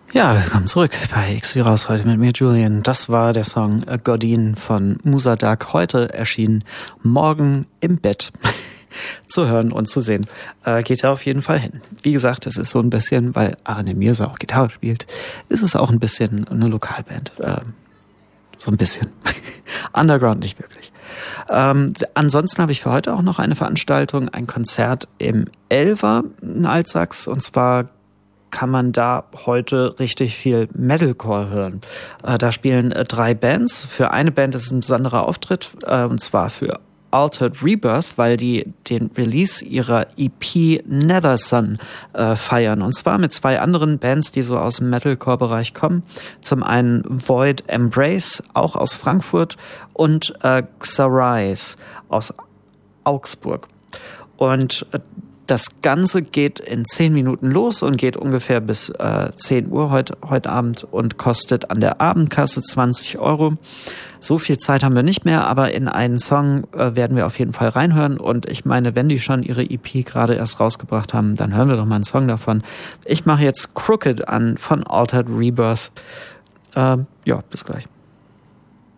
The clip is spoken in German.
Ja, willkommen zurück bei X-Virus, heute mit mir Julian. Das war der Song Godin von Musadak, heute erschienen, morgen im Bett zu hören und zu sehen. Geht ja auf jeden Fall hin. Wie gesagt, es ist so ein bisschen, weil Arne Mirza auch Gitarre spielt, ist es auch ein bisschen eine Lokalband. So ein bisschen. Underground nicht wirklich. Ansonsten habe ich für heute auch noch eine Veranstaltung, ein Konzert im Elver in Altsachs, und zwar kann man da heute richtig viel Metalcore hören. Da spielen 3 Bands. Für eine Band ist es ein besonderer Auftritt, und zwar für Altered Rebirth, weil die den Release ihrer EP Nether Sun feiern. Und zwar mit 2 anderen Bands, die so aus dem Metalcore-Bereich kommen. Zum einen Void Embrace, auch aus Frankfurt, und Xarise aus Augsburg. Und das Ganze geht in 10 Minuten los und geht ungefähr bis 10 Uhr heute Abend und kostet an der Abendkasse 20 €. So viel Zeit haben wir nicht mehr, aber in einen Song werden wir auf jeden Fall reinhören. Und ich meine, wenn die schon ihre EP gerade erst rausgebracht haben, dann hören wir doch mal einen Song davon. Ich mache jetzt Crooked an von Altered Rebirth. Ja, bis gleich.